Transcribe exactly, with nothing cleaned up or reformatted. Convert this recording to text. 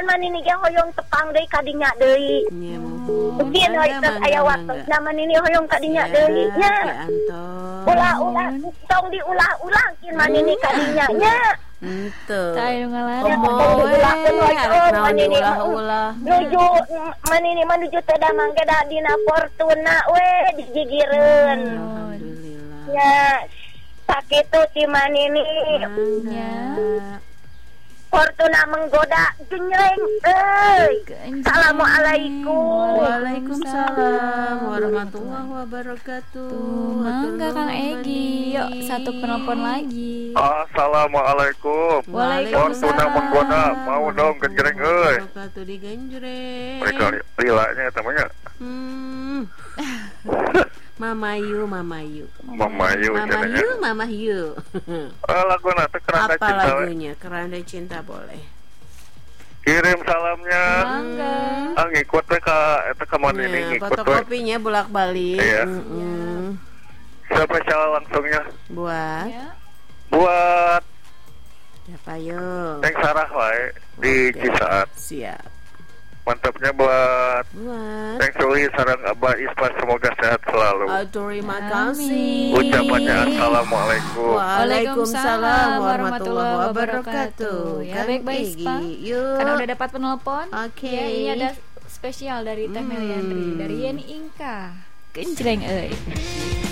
Pan manini ge hoyong tepang deui kadinya deui. Nya Mungkin hoyong aya waktu nama nini hoyong kadinya deui nya. Ulah-ulah tong diulah-ulah kin manini kadinya nya. Henteu. Tah anu ngalarang. Komo we arek naon diulah-ulah. Nuju manini menuju teh da mangge da dina Fortuna we dijigireun. Alhamdulillah. Ya sakitu ti manini. Ya. Fortuna menggoda genjreng euy. Assalamualaikum. Waalaikumsalam warahmatullahi wabarakatuh. Mangga Kang Egi, yuk satu penelpon lagi. Assalamualaikum. Waalaikumsalam. Fortuna menggoda, mau dong genjreng euy. Wabarakatuh digenjreng. Mereka lilanya tamanya. Hmm. Mama Yu, Mama Yu. Mama Yu Mama cenanya. Yu, Mama Yu. Ah, laguna teh Keranda Apa Cinta. lagunya? Keranda Cinta boleh. Kirim salamnya. Mangga. Ah ngikut teh ka eta ka mana ini Ya, ngikut we. fotokopinya bolak-balik. Iya. Mm-mm. Spesial langsungnya Buat Ya. buat siapa yuk? Teng Sarah wae di Oke. Cisaat. Siap. Mantapnya buat Buat Teng Suli sareng Abah Ispas semoga sehat selalu. Oh, terima Amin. kasih. Ucapannya assalamualaikum. Waalaikumsalam warahmatullahi wabarakatuh. Ya Kang baik-baik Egi, Pak. yuk. Karena udah dapat penelpon. Oke. Ya, ini ada spesial dari Teh Hmm. Meliandri dari Yeni Inka. Genjreng euy.